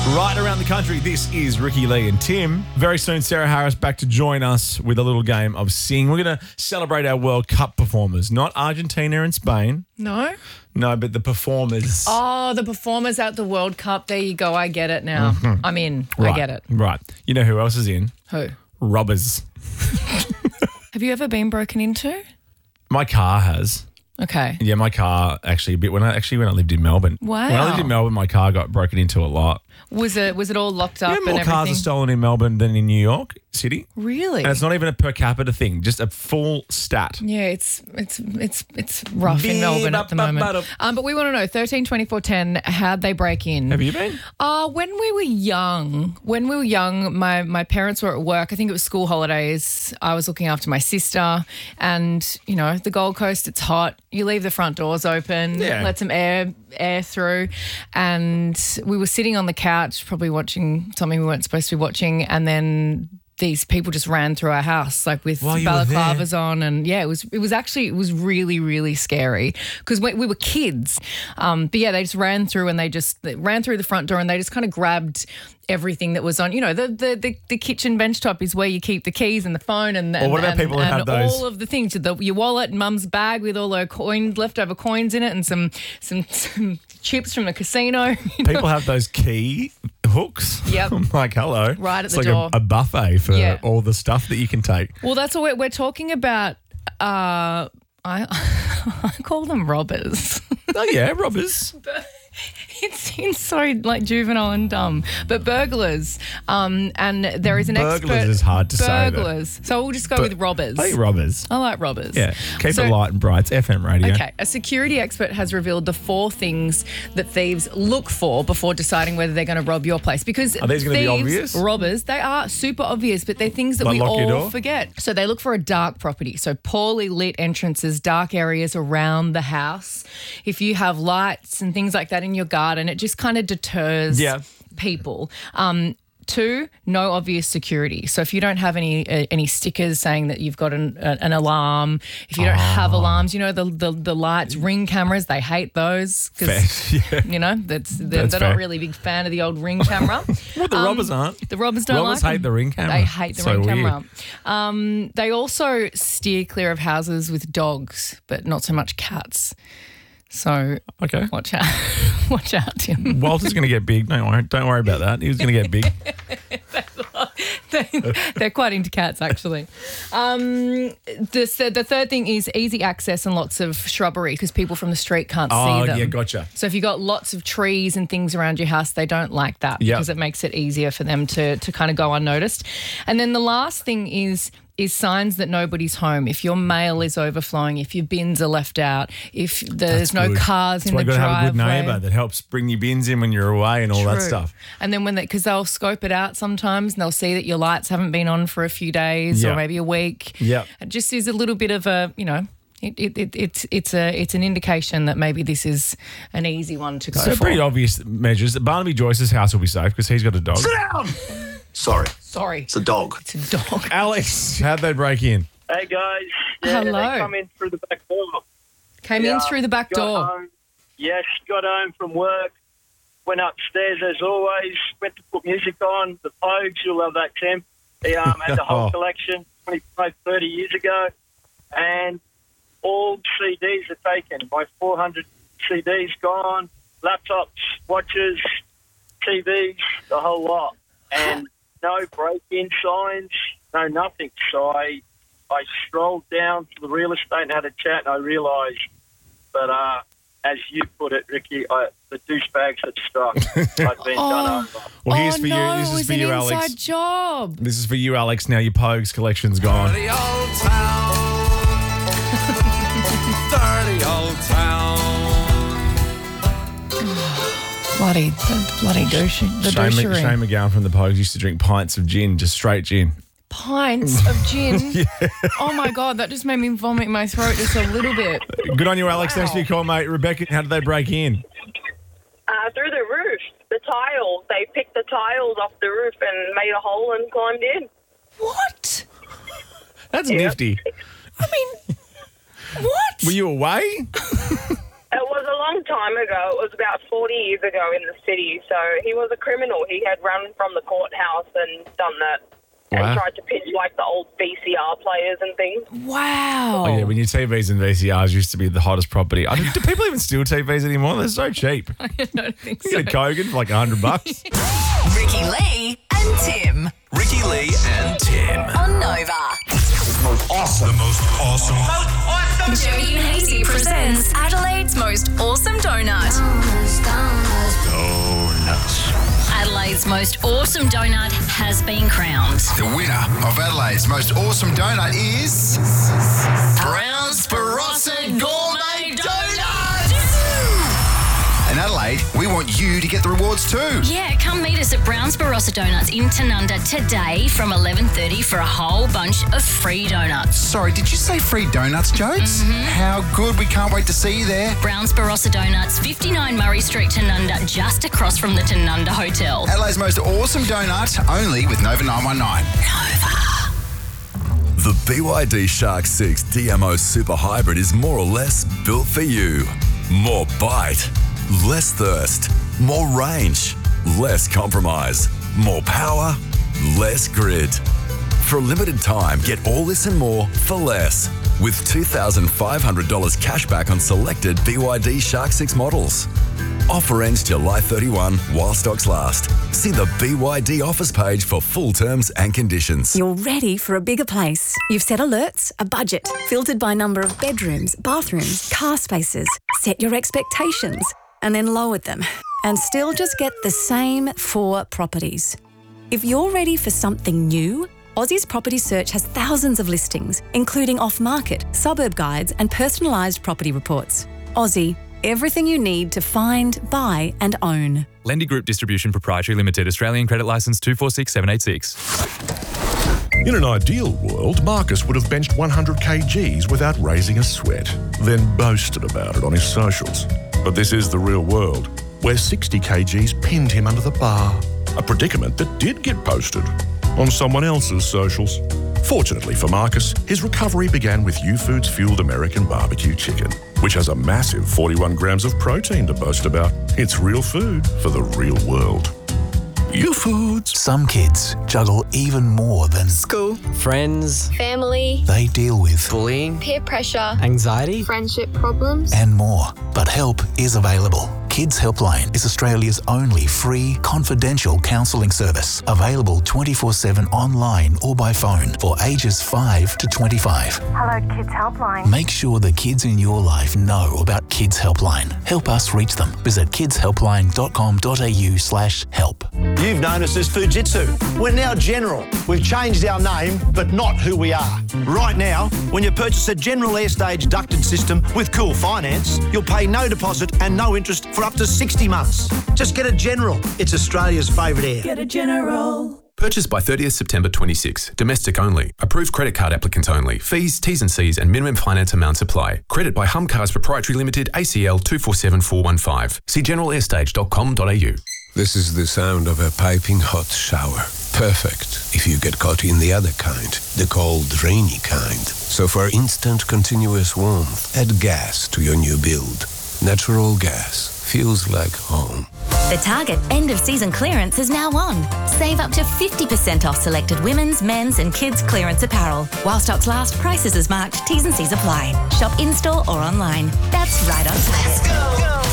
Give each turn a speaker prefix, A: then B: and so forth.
A: Right around the country, this is Ricky Lee and Tim. Very soon, Sarah Harris back to join us with a little game of Sing. We're going to celebrate our World Cup performers, not Argentina and Spain.
B: No?
A: No, but the performers.
B: Oh, the performers at the World Cup. There you go. I get it now.
A: Mm-hmm.
B: I'm in.
A: Right,
B: I get it.
A: Right. You know who else is in?
B: Who?
A: Robbers.
B: Have you ever been broken into?
A: My car has.
B: Okay.
A: Yeah, my car actually a bit. When I lived in Melbourne.
B: Wow.
A: When I lived in Melbourne, my car got broken into a lot.
B: Was it all locked up
A: You know,
B: and
A: more
B: everything?
A: cars are stolen in Melbourne than in New York City.
B: Really?
A: And it's not even a per capita thing, just a full stat.
B: Yeah, it's rough in Melbourne at the moment. But we want to know 13, 24, 10. How'd they break in?
A: Have you been?
B: When we were young, my parents were at work. I think it was school holidays. I was looking after my sister, and you know the Gold Coast. It's hot. You leave the front doors open, let some air through, and we were sitting on the couch, probably watching something we weren't supposed to be watching, and then these people just ran through our house like with balaclavas on, and it was really, really scary because we were kids. But yeah, they just ran through and they ran through the front door and they just kind of grabbed everything that was on, you know, the kitchen bench top is where you keep the keys and the phone and
A: what about people who have those?
B: All of the things, your wallet, mum's bag with all her leftover coins in it, and some chips from the casino.
A: People have those key hooks.
B: Yep.
A: I'm like, hello.
B: Right at the
A: door.
B: door.
A: It's like a buffet for all the stuff that you can take.
B: Well, that's what we're talking about. I call them robbers.
A: Oh, yeah, robbers.
B: It seems so like juvenile and dumb, but burglars. And there is an expert.
A: Burglars is hard to say.
B: Burglars. So we'll just go with robbers.
A: I like robbers.
B: I like robbers.
A: Yeah, keep it light and bright. It's FM radio.
B: Okay, a security expert has revealed the 4 things that thieves look for before deciding whether they're going to rob your place. Because
A: are these going to be obvious?
B: Robbers, they are super obvious, but they're things that
A: like
B: we
A: all
B: forget. So they look for a dark property, so poorly lit entrances, dark areas around the house. If you have lights and things like that in your garden, it just kind of deters people. 2, no obvious security. So if you don't have any stickers saying that you've got an alarm, if you don't have alarms, you know, the lights, Ring cameras, they hate those because, you know, they're not really a big fan of the old Ring camera.
A: Well, the robbers aren't.
B: The robbers don't
A: robbers
B: like
A: hate the Ring camera.
B: They hate the Ring
A: weird.
B: camera. They also steer clear of houses with dogs, but not so much cats. So watch out. Watch out, Tim.
A: Walter's going to get big. Don't worry about that. He was going to get big.
B: They're quite into cats, actually. The third thing is easy access and lots of shrubbery because people from the street can't see them.
A: Oh, yeah, gotcha.
B: So if you've got lots of trees and things around your house, they don't like that because it makes it easier for them to kind of go unnoticed. And then the last thing is signs that nobody's home. If your mail is overflowing, if your bins are left out, if there's no cars in the driveway. That's why you've got to have a good
A: neighbour that helps bring your bins in when you're away and all that stuff.
B: And then because they'll scope it out sometimes and they'll see that your lights haven't been on for a few days or maybe a week.
A: Yeah.
B: It just is a little bit of a, you know, it's an indication that maybe this is an easy one to go for.
A: So pretty obvious measures. Barnaby Joyce's house will be safe because he's got a dog.
C: Sit down! Sorry. It's a dog.
B: It's a dog.
A: Alex, how'd they break in?
D: Hey, guys.
B: Hello.
D: They come in through the back door.
B: Came in through the back door.
D: Home. Yes, got home from work, went upstairs as always, went to put music on, the Pogues, you'll love that, Tim. They had the whole collection 25, 30 years ago, and all CDs are taken. My 400 CDs gone, laptops, watches, TVs, the whole lot. And no break-in signs, no nothing. So I strolled down to the real estate and had a chat, and I realised that, as you put it, Ricky, the douchebags had struck. I'd been done over.
A: Well, here's for you. This is for you, Alex.
B: Inside job.
A: This is for you, Alex. Now your Pogues collection's gone.
E: Dirty old town. Dirty old town.
B: Bloody douche. The douchery.
A: Shane McGowan from the Pogues used to drink pints of gin, just straight gin.
B: Pints of gin? Oh, my God, that just made me vomit in my throat just a little bit.
A: Good on you, Alex. Thanks for your call, mate. Rebecca, how did they break in?
F: Through the roof, the tiles. They picked the tiles off the roof and made a hole and climbed in.
B: What?
A: That's nifty.
B: I mean, what?
A: Were you away?
F: It was a long time ago. It was about 40 years ago in the city. So he was a criminal. He had run from the courthouse and done that.
A: Wow.
F: And tried to pitch like the old VCR players and things.
B: Wow.
A: Oh, yeah, when your TVs and VCRs used to be the hottest property. Do people even steal TVs anymore? They're so cheap.
B: I don't think
A: You
B: so.
A: get a Kogan for like $100.
G: Ricky Lee and Tim
E: Ricky Lee and Tim.
G: on Nova.
E: The most awesome.
G: Jody and Hazy presents Adelaide's most awesome donut. Adelaide's most awesome donut has been crowned.
H: The winner of Adelaide's most awesome donut is
G: Brown's Barossa Gourmet Donut.
H: in Adelaide. We want you to get the rewards too.
I: Yeah, come meet us at Brown's Barossa Donuts in Tanunda today from 11:30 for a whole bunch of free donuts.
H: Sorry, did you say free donuts, Jodes? How good. We can't wait to see you there.
I: Brown's Barossa Donuts, 59 Murray Street, Tanunda, just across from the Tanunda Hotel.
H: Adelaide's most awesome donut, only with Nova 919.
J: The BYD Shark 6 DMO Super Hybrid is more or less built for you. More bite, less thirst, more range, less compromise, more power, less grid. For a limited time, get all this and more for less with $2,500 cash back on selected BYD Shark 6 models. Offer ends July 31 while stocks last. See the BYD offers page for full terms and conditions.
K: You're ready for a bigger place. You've set alerts, a budget, filtered by number of bedrooms, bathrooms, car spaces, set your expectations, and then lowered them. And still just get the same 4 properties. If you're ready for something new, Aussie's Property Search has thousands of listings, including off-market, suburb guides, and personalised property reports. Aussie, everything you need to find, buy, and own.
L: Lendy Group Distribution Proprietary Limited, Australian Credit Licence 246786.
M: In an ideal world, Marcus would have benched 100 kgs without raising a sweat, then boasted about it on his socials. But this is the real world, where 60 kgs pinned him under the bar. A predicament that did get posted on someone else's socials. Fortunately for Marcus, his recovery began with U-Foods Fueled American Barbecue Chicken, which has a massive 41 grams of protein to boast about. It's real food for the real world. U-Foods.
N: Some kids juggle even more than
O: school, friends,
P: family.
N: They deal with
O: bullying,
P: peer pressure,
O: anxiety,
P: friendship problems,
N: and more. But help is available. Kids Helpline is Australia's only free, confidential counselling service, available 24/7 online or by phone for ages 5 to 25.
Q: Hello, Kids Helpline.
N: Make sure the kids in your life know about Kids Helpline. Help us reach them. Visit kidshelpline.com.au/help.
R: You've known us as Fujitsu. We're now General. We've changed our name, but not who we are. Right now, when you purchase a General Airstage ducted system with Cool Finance, you'll pay no deposit and no interest for up to 60 months. Just get a General. It's Australia's favourite air.
Q: Get a General.
S: Purchased by 30th September 26. Domestic only. Approved credit card applicant only. Fees, T's and C's and minimum finance amounts apply. Credit by Humcars Proprietary Limited, ACL 247415. See generalairstage.com.au.
T: This is the sound of a piping hot shower. Perfect if you get caught in the other kind, the cold, rainy kind. So for instant, continuous warmth, add gas to your new build. Natural gas feels like home.
U: The Target end-of-season clearance is now on. Save up to 50% off selected women's, men's and kids' clearance apparel. While stocks last, prices as marked, T's and C's apply. Shop in-store or online. That's right on Target.
G: Let's go.